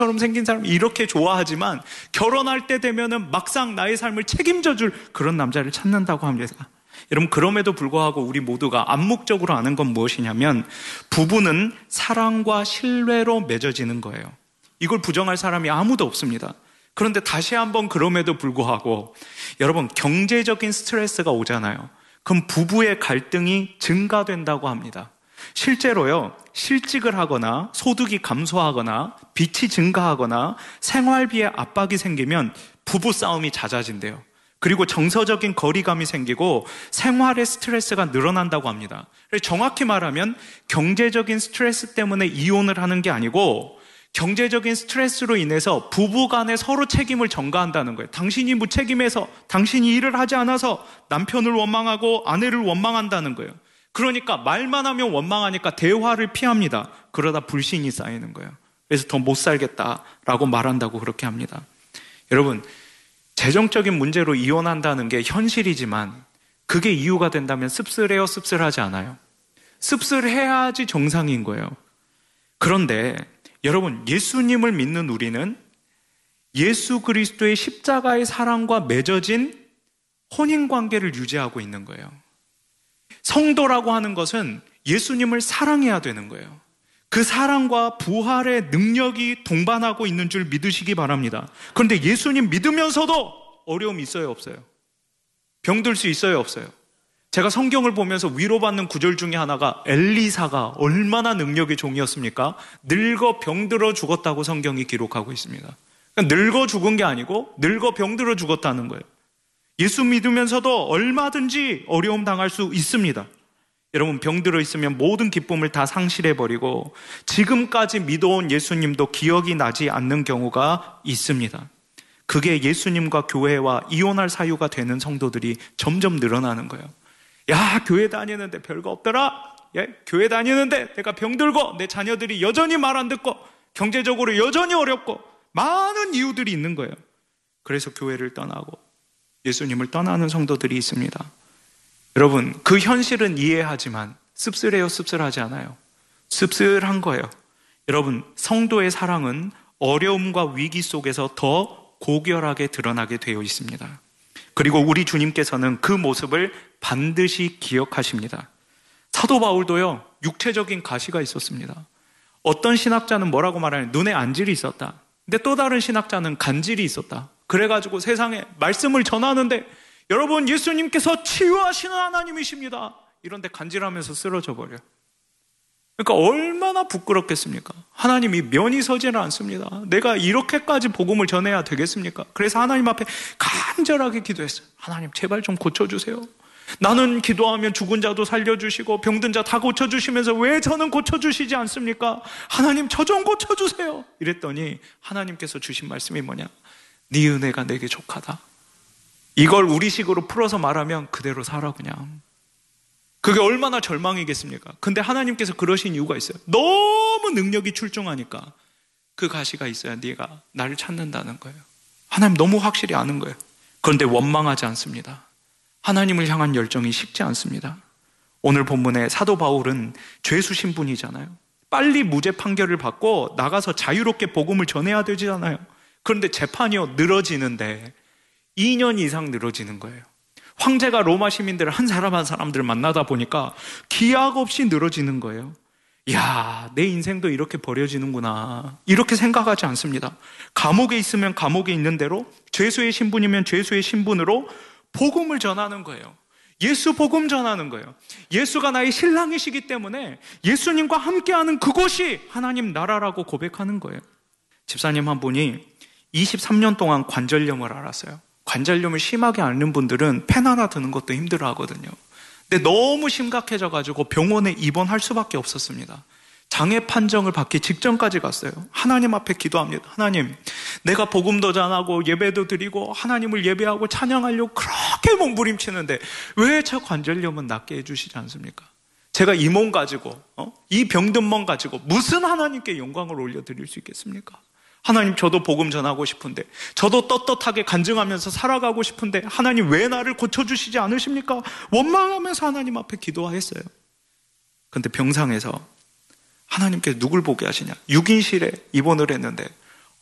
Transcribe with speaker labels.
Speaker 1: 생긴 사람이 이렇게 좋아하지만 결혼할 때 되면은 막상 나의 삶을 책임져 줄 그런 남자를 찾는다고 합니다. 여러분, 그럼에도 불구하고 우리 모두가 암묵적으로 아는 건 무엇이냐면 부부는 사랑과 신뢰로 맺어지는 거예요. 이걸 부정할 사람이 아무도 없습니다. 그런데 다시 한번 그럼에도 불구하고 여러분, 경제적인 스트레스가 오잖아요. 그럼 부부의 갈등이 증가된다고 합니다. 실제로요, 실직을 하거나 소득이 감소하거나 빚이 증가하거나 생활비에 압박이 생기면 부부싸움이 잦아진대요. 그리고 정서적인 거리감이 생기고 생활의 스트레스가 늘어난다고 합니다. 정확히 말하면 경제적인 스트레스 때문에 이혼을 하는 게 아니고 경제적인 스트레스로 인해서 부부 간에 서로 책임을 전가한다는 거예요. 당신이 무책임해서, 당신이 일을 하지 않아서 남편을 원망하고 아내를 원망한다는 거예요. 그러니까 말만 하면 원망하니까 대화를 피합니다. 그러다 불신이 쌓이는 거예요. 그래서 더 못 살겠다라고 말한다고 그렇게 합니다. 여러분, 재정적인 문제로 이혼한다는 게 현실이지만 그게 이유가 된다면 씁쓸해요, 씁쓸하지 않아요? 씁쓸해야지 정상인 거예요. 그런데 여러분, 예수님을 믿는 우리는 예수 그리스도의 십자가의 사랑과 맺어진 혼인관계를 유지하고 있는 거예요. 성도라고 하는 것은 예수님을 사랑해야 되는 거예요. 그 사랑과 부활의 능력이 동반하고 있는 줄 믿으시기 바랍니다. 그런데 예수님 믿으면서도 어려움이 있어요, 없어요? 병들 수 있어요, 없어요? 제가 성경을 보면서 위로받는 구절 중에 하나가 엘리사가 얼마나 능력의 종이었습니까? 늙어 병들어 죽었다고 성경이 기록하고 있습니다. 그러니까 늙어 죽은 게 아니고 늙어 병들어 죽었다는 거예요. 예수 믿으면서도 얼마든지 어려움 당할 수 있습니다. 여러분, 병들어 있으면 모든 기쁨을 다 상실해버리고 지금까지 믿어온 예수님도 기억이 나지 않는 경우가 있습니다. 그게 예수님과 교회와 이혼할 사유가 되는 성도들이 점점 늘어나는 거예요. 야, 교회 다니는데 별거 없더라. 예, 교회 다니는데 내가 병들고 내 자녀들이 여전히 말 안 듣고 경제적으로 여전히 어렵고 많은 이유들이 있는 거예요. 그래서 교회를 떠나고 예수님을 떠나는 성도들이 있습니다. 여러분, 그 현실은 이해하지만 씁쓸해요, 씁쓸하지 않아요? 씁쓸한 거예요. 여러분, 성도의 사랑은 어려움과 위기 속에서 더 고결하게 드러나게 되어 있습니다. 그리고 우리 주님께서는 그 모습을 반드시 기억하십니다. 사도 바울도요, 육체적인 가시가 있었습니다. 어떤 신학자는 뭐라고 말하냐면 눈에 안질이 있었다. 근데 또 다른 신학자는 간질이 있었다. 그래가지고 세상에 말씀을 전하는데 여러분, 예수님께서 치유하시는 하나님이십니다. 이런데 간질하면서 쓰러져 버려요. 그러니까 얼마나 부끄럽겠습니까? 하나님이 면이 서지는 않습니다. 내가 이렇게까지 복음을 전해야 되겠습니까? 그래서 하나님 앞에 간절하게 기도했어요. 하나님, 제발 좀 고쳐주세요. 나는 기도하면 죽은 자도 살려주시고 병든 자 다 고쳐주시면서 왜 저는 고쳐주시지 않습니까? 하나님, 저 좀 고쳐주세요. 이랬더니 하나님께서 주신 말씀이 뭐냐? 네 은혜가 내게 족하다. 이걸 우리식으로 풀어서 말하면 그대로 살아 그냥. 그게 얼마나 절망이겠습니까? 근데 하나님께서 그러신 이유가 있어요. 너무 능력이 출중하니까 그 가시가 있어야 네가 나를 찾는다는 거예요. 하나님 너무 확실히 아는 거예요. 그런데 원망하지 않습니다. 하나님을 향한 열정이 식지 않습니다. 오늘 본문에 사도 바울은 죄수 신분이잖아요. 빨리 무죄 판결을 받고 나가서 자유롭게 복음을 전해야 되잖아요. 그런데 재판이요, 늘어지는데 2년 이상 늘어지는 거예요. 황제가 로마 시민들을 한 사람 한 사람들 만나다 보니까 기약 없이 늘어지는 거예요. 이야, 내 인생도 이렇게 버려지는구나, 이렇게 생각하지 않습니다. 감옥에 있으면 감옥에 있는 대로, 죄수의 신분이면 죄수의 신분으로 복음을 전하는 거예요. 예수 복음 전하는 거예요. 예수가 나의 신랑이시기 때문에 예수님과 함께하는 그곳이 하나님 나라라고 고백하는 거예요. 집사님 한 분이 23년 동안 관절염을 앓았어요. 관절염을 심하게 앓는 분들은 펜 하나 드는 것도 힘들어 하거든요. 근데 너무 심각해져가지고 병원에 입원할 수밖에 없었습니다. 장애 판정을 받기 직전까지 갔어요. 하나님 앞에 기도합니다. 하나님, 내가 복음도 전하고 예배도 드리고 하나님을 예배하고 찬양하려고 그렇게 몸부림치는데 왜 저 관절염은 낫게 해주시지 않습니까? 제가 이 몸 가지고 이 병든 몸 가지고 무슨 하나님께 영광을 올려드릴 수 있겠습니까? 하나님, 저도 복음 전하고 싶은데, 저도 떳떳하게 간증하면서 살아가고 싶은데 하나님 왜 나를 고쳐주시지 않으십니까? 원망하면서 하나님 앞에 기도했어요. 그런데 병상에서 하나님께서 누굴 보게 하시냐? 6인실에 입원을 했는데